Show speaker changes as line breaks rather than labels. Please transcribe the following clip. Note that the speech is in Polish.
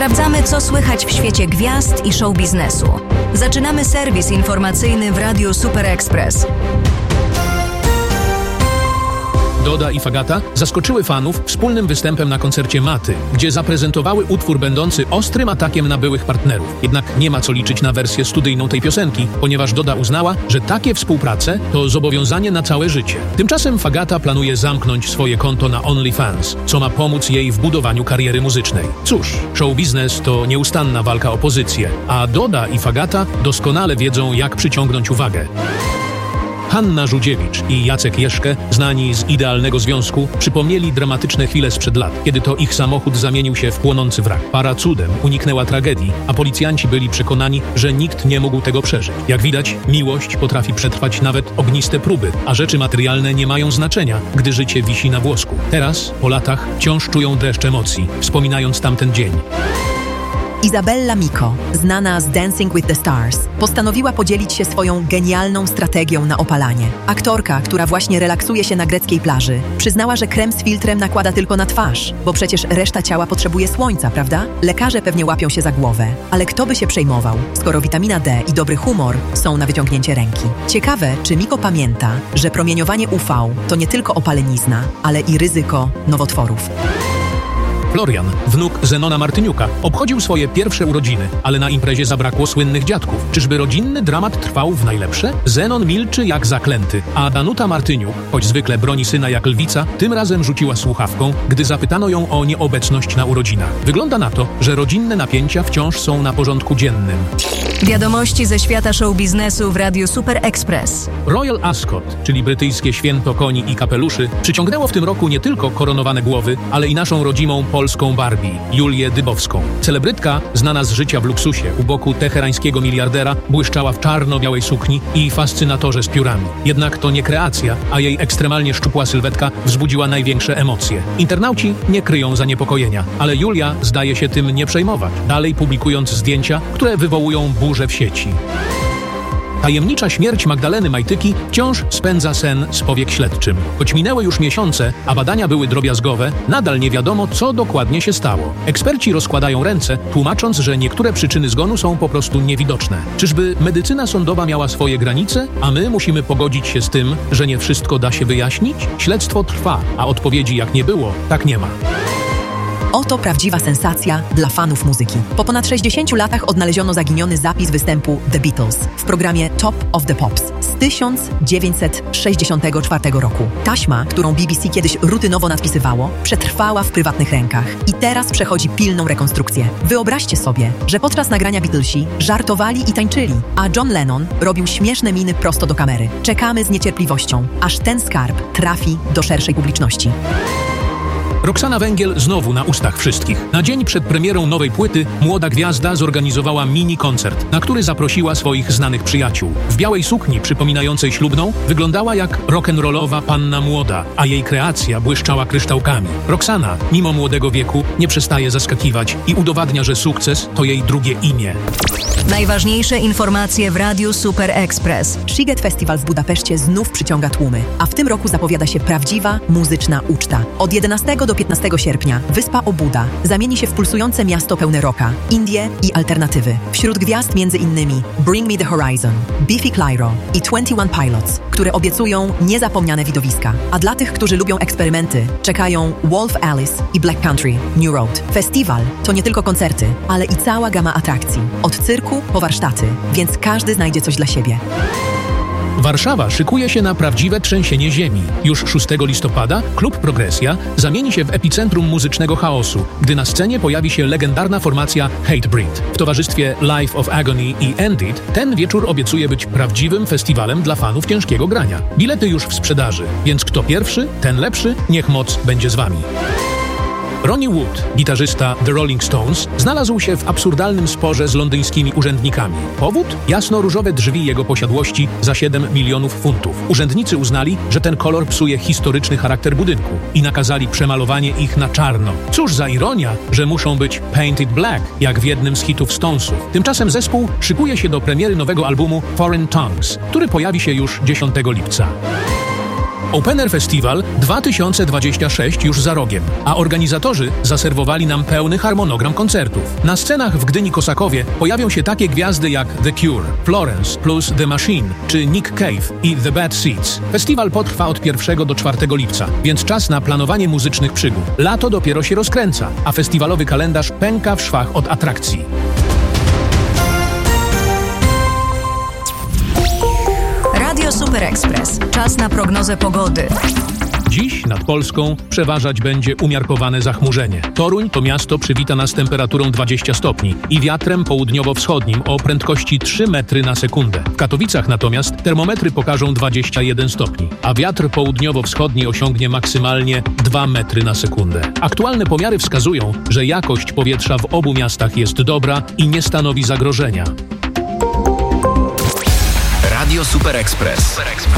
Sprawdzamy, co słychać w świecie gwiazd i show biznesu. Zaczynamy serwis informacyjny w Radiu Super Express.
Doda i Fagata zaskoczyły fanów wspólnym występem na koncercie Maty, gdzie zaprezentowały utwór będący ostrym atakiem na byłych partnerów. Jednak nie ma co liczyć na wersję studyjną tej piosenki, ponieważ Doda uznała, że takie współprace to zobowiązanie na całe życie. Tymczasem Fagata planuje zamknąć swoje konto na OnlyFans, co ma pomóc jej w budowaniu kariery muzycznej. Cóż, show biznes to nieustanna walka o pozycję, a Doda i Fagata doskonale wiedzą, jak przyciągnąć uwagę. Hanna Żółdziewicz i Jacek Jeszkę, znani z Idealnego Związku, przypomnieli dramatyczne chwile sprzed lat, kiedy to ich samochód zamienił się w płonący wrak. Para cudem uniknęła tragedii, a policjanci byli przekonani, że nikt nie mógł tego przeżyć. Jak widać, miłość potrafi przetrwać nawet ogniste próby, a rzeczy materialne nie mają znaczenia, gdy życie wisi na włosku. Teraz, po latach, wciąż czują dreszcz emocji, wspominając tamten dzień.
Isabella Miko, znana z Dancing with the Stars, postanowiła podzielić się swoją genialną strategią na opalanie. Aktorka, która właśnie relaksuje się na greckiej plaży, przyznała, że krem z filtrem nakłada tylko na twarz, bo przecież reszta ciała potrzebuje słońca, prawda? Lekarze pewnie łapią się za głowę, ale kto by się przejmował, skoro witamina D i dobry humor są na wyciągnięcie ręki. Ciekawe, czy Miko pamięta, że promieniowanie UV to nie tylko opalenizna, ale i ryzyko nowotworów.
Florian, wnuk Zenona Martyniuka, obchodził swoje pierwsze urodziny, ale na imprezie zabrakło słynnych dziadków. Czyżby rodzinny dramat trwał w najlepsze? Zenon milczy jak zaklęty, a Danuta Martyniuk, choć zwykle broni syna jak lwica, tym razem rzuciła słuchawką, gdy zapytano ją o nieobecność na urodzinach. Wygląda na to, że rodzinne napięcia wciąż są na porządku dziennym.
Wiadomości ze świata show biznesu w Radiu Super Express.
Royal Ascot, czyli brytyjskie święto koni i kapeluszy, przyciągnęło w tym roku nie tylko koronowane głowy, ale i naszą rodzimą polską Barbie, Julię Dybowską. Celebrytka, znana z życia w luksusie u boku teherańskiego miliardera, błyszczała w czarno-białej sukni i fascynatorze z piórami. Jednak to nie kreacja, a jej ekstremalnie szczupła sylwetka wzbudziła największe emocje. Internauci nie kryją zaniepokojenia, ale Julia zdaje się tym nie przejmować, dalej publikując zdjęcia, które wywołują burzę w sieci. Tajemnicza śmierć Magdaleny Majtyki wciąż spędza sen z powiek śledczym. Choć minęły już miesiące, a badania były drobiazgowe, nadal nie wiadomo, co dokładnie się stało. Eksperci rozkładają ręce, tłumacząc, że niektóre przyczyny zgonu są po prostu niewidoczne. Czyżby medycyna sądowa miała swoje granice, a my musimy pogodzić się z tym, że nie wszystko da się wyjaśnić? Śledztwo trwa, a odpowiedzi jak nie było, tak nie ma.
Oto prawdziwa sensacja dla fanów muzyki. Po ponad 60 latach odnaleziono zaginiony zapis występu The Beatles w programie Top of the Pops z 1964 roku. Taśma, którą BBC kiedyś rutynowo nadpisywało, przetrwała w prywatnych rękach i teraz przechodzi pilną rekonstrukcję. Wyobraźcie sobie, że podczas nagrania Beatlesi żartowali i tańczyli, a John Lennon robił śmieszne miny prosto do kamery. Czekamy z niecierpliwością, aż ten skarb trafi do szerszej publiczności.
Roxana Węgiel znowu na ustach wszystkich. Na dzień przed premierą nowej płyty młoda gwiazda zorganizowała mini-koncert, na który zaprosiła swoich znanych przyjaciół. W białej sukni przypominającej ślubną wyglądała jak rock'n'rollowa panna młoda, a jej kreacja błyszczała kryształkami. Roxana, mimo młodego wieku, nie przestaje zaskakiwać i udowadnia, że sukces to jej drugie imię.
Najważniejsze informacje w Radiu Super Express.
Sziget Festival w Budapeszcie znów przyciąga tłumy, a w tym roku zapowiada się prawdziwa muzyczna uczta. Od 11 do 15 sierpnia wyspa Obuda zamieni się w pulsujące miasto pełne rocka, indie i alternatywy. Wśród gwiazd m.in. Bring Me The Horizon, Biffy Clyro i 21 Pilots, które obiecują niezapomniane widowiska. A dla tych, którzy lubią eksperymenty, czekają Wolf Alice i Black Country New Road. Festiwal to nie tylko koncerty, ale i cała gama atrakcji. Od cyrku po warsztaty, więc każdy znajdzie coś dla siebie.
Warszawa szykuje się na prawdziwe trzęsienie ziemi. Już 6 listopada klub Progresja zamieni się w epicentrum muzycznego chaosu, gdy na scenie pojawi się legendarna formacja Hatebreed. W towarzystwie Life of Agony i End It ten wieczór obiecuje być prawdziwym festiwalem dla fanów ciężkiego grania. Bilety już w sprzedaży, więc kto pierwszy, ten lepszy, niech moc będzie z wami. Ronnie Wood, gitarzysta The Rolling Stones, znalazł się w absurdalnym sporze z londyńskimi urzędnikami. Powód? Jasno-różowe drzwi jego posiadłości za 7 milionów funtów. Urzędnicy uznali, że ten kolor psuje historyczny charakter budynku i nakazali przemalowanie ich na czarno. Cóż za ironia, że muszą być painted black, jak w jednym z hitów Stonesów. Tymczasem zespół szykuje się do premiery nowego albumu Foreign Tongues, który pojawi się już 10 lipca. Open Air Festival 2026 już za rogiem, a organizatorzy zaserwowali nam pełny harmonogram koncertów. Na scenach w Gdyni-Kosakowie pojawią się takie gwiazdy jak The Cure, Florence plus The Machine czy Nick Cave i The Bad Seeds. Festiwal potrwa od 1 do 4 lipca, więc czas na planowanie muzycznych przygód. Lato dopiero się rozkręca, a festiwalowy kalendarz pęka w szwach od atrakcji.
Radio Super Express. Czas na prognozę pogody.
Dziś nad Polską przeważać będzie umiarkowane zachmurzenie. Toruń to miasto przywita nas temperaturą 20 stopni i wiatrem południowo-wschodnim o prędkości 3 metry na sekundę. W Katowicach natomiast termometry pokażą 21 stopni, a wiatr południowo-wschodni osiągnie maksymalnie 2 metry na sekundę. Aktualne pomiary wskazują, że jakość powietrza w obu miastach jest dobra i nie stanowi zagrożenia.
Radio Super Express.